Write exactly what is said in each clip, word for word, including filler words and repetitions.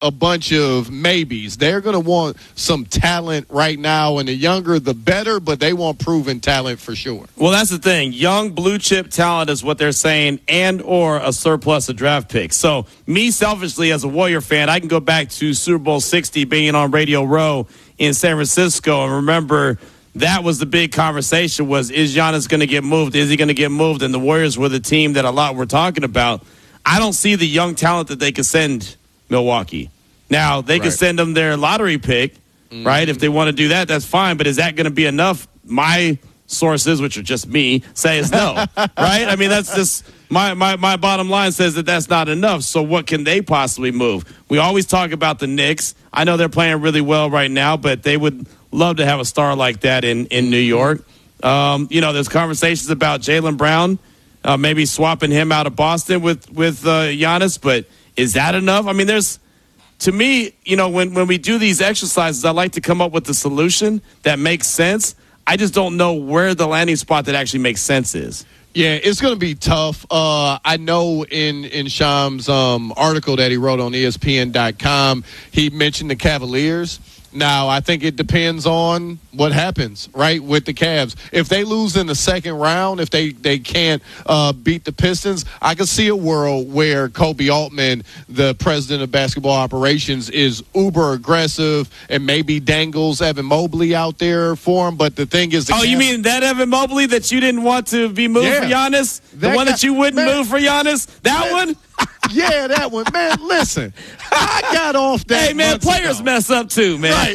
a bunch of maybes. They're going to want some talent right now, and the younger, the better, but they want proven talent for sure. Well, that's the thing. Young blue-chip talent is what they're saying, and or a surplus of draft picks. So me, selfishly, as a Warrior fan, I can go back to Super Bowl sixty being on Radio Row in San Francisco and remember that was the big conversation was, is Giannis going to get moved? Is he going to get moved? And the Warriors were the team that a lot were talking about. I don't see the young talent that they could send Milwaukee. Now, they right. can send them their lottery pick, mm-hmm. right? If they want to do that, that's fine. But is that going to be enough? My sources, which are just me, say is no, right? I mean, that's just my, my, my bottom line says that that's not enough. So what can they possibly move? We always talk about the Knicks. I know they're playing really well right now, but they would love to have a star like that in, in New York. Um, you know, there's conversations about Jaylen Brown, uh, maybe swapping him out of Boston with, with uh, Giannis, but is that enough? I mean, there's, to me, you know, when, when we do these exercises, I like to come up with a solution that makes sense. I just don't know where the landing spot that actually makes sense is. Yeah, it's going to be tough. Uh, I know in, in Sham's um, article that he wrote on E S P N dot com, he mentioned the Cavaliers. Now, I think it depends on what happens, right, with the Cavs. If they lose in the second round, if they, they can't uh, beat the Pistons, I could see a world where Kobe Altman, the president of basketball operations, is uber aggressive and maybe dangles Evan Mobley out there for him. But the thing is, the oh, Cavs, you mean that Evan Mobley that you didn't want to be moved yeah, for Giannis? The that one guy, that you wouldn't man, move for Giannis? That man, one? Yeah, that one. Man, listen, I got off that Hey, man, players ago. mess up too, man. Right.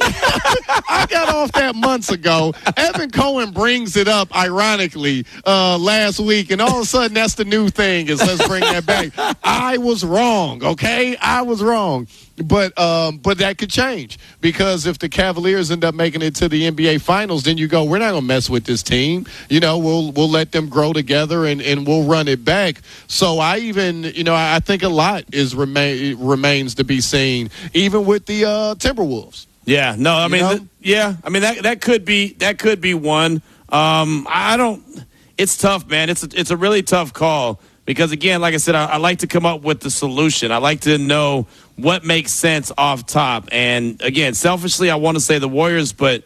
I got off that months ago. Evan Cohen brings it up, ironically, uh, last week, and all of a sudden that's the new thing is let's bring that back. I was wrong, okay? I was wrong. But um, but that could change because if the Cavaliers end up making it to the N B A Finals, then you go, we're not going to mess with this team. You know, we'll we'll let them grow together and, and we'll run it back. So I even, you know, I think a lot is remain, remains to be seen, even with the uh, Timberwolves. Yeah, no, I You mean, know? th- yeah, I mean that that could be that could be one. Um, I don't. It's tough, man. It's a, it's a really tough call because again, like I said, I, I like to come up with the solution. I like to know what makes sense off top. And again, selfishly, I want to say the Warriors, but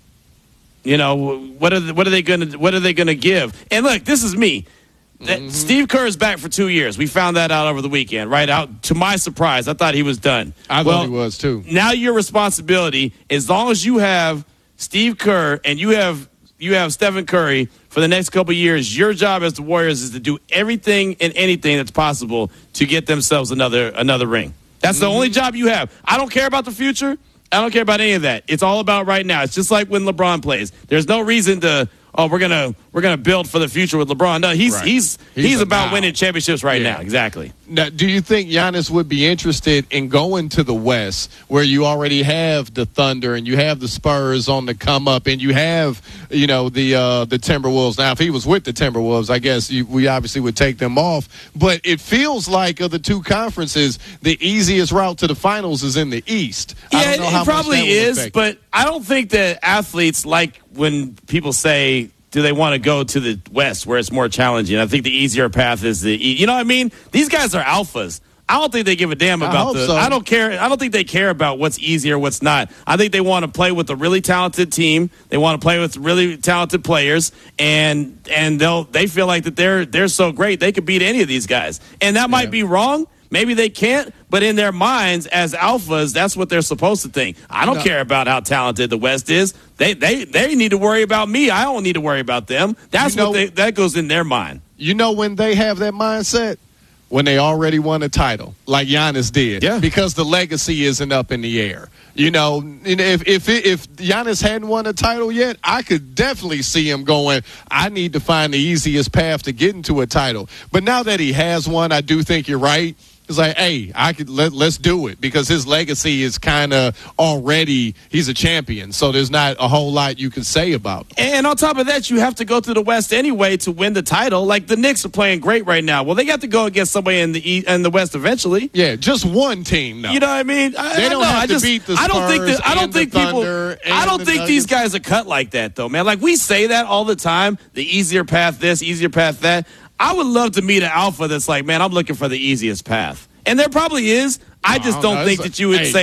you know, what are the, what are they going to what are they going to give? And look, this is me. Mm-hmm. Steve Kerr is back for two years. We found that out over the weekend, right? Out to my surprise, I thought he was done. I well, thought he was too. Now your responsibility, as long as you have Steve Kerr and you have you have Stephen Curry for the next couple of years, your job as the Warriors is to do everything and anything that's possible to get themselves another another ring. That's the mm-hmm. only job you have. I don't care about the future. I don't care about any of that. It's all about right now. It's just like when LeBron plays. There's no reason to, oh, we're gonna we're gonna build for the future with LeBron. No, he's right. he's he's, he's about now. winning championships right yeah. now. Exactly. Now, do you think Giannis would be interested in going to the West, where you already have the Thunder and you have the Spurs on the come up, and you have, you know, the uh, the Timberwolves? Now, if he was with the Timberwolves, I guess you, we obviously would take them off. But it feels like of the two conferences, the easiest route to the finals is in the East. Yeah, I don't know it, how it probably much that is, affect but I don't think that athletes like when people say, do they want to go to the West where it's more challenging? I think the easier path is the East. You know what I mean? These guys are alphas. I don't think they give a damn about the. So. I don't care. I don't think they care about what's easier, what's not. I think they want to play with a really talented team. They want to play with really talented players, and and they'll they feel like that they're they're so great they could beat any of these guys. And that might yeah. be wrong. Maybe they can't, but in their minds as alphas, that's what they're supposed to think. I don't no. care about how talented the West is. They they they need to worry about me. I don't need to worry about them. That's you know, what they, that goes in their mind. You know when they have that mindset? When they already won a title, like Giannis did, yeah. because the legacy isn't up in the air. You know, if if if Giannis hadn't won a title yet, I could definitely see him going, I need to find the easiest path to get into a title. But now that he has one, I do think you're right. It's like, hey, I could let, let's do it because his legacy is kind of already, he's a champion. So there's not a whole lot you can say about him. And on top of that, you have to go to the West anyway to win the title. Like the Knicks are playing great right now. Well, they got to go against somebody in the East, in the West eventually. Yeah, just one team, though. You know what I mean? I, they don't I know, have I to just, beat the Spurs I don't think that, I don't think people. I don't the think Nuggets. these guys are cut like that, though, man. Like we say that all the time. The easier path, this, easier path, that. I would love to meet an alpha that's like, man, I'm looking for the easiest path. And there probably is. I just I don't don't know. think It's that you would like, say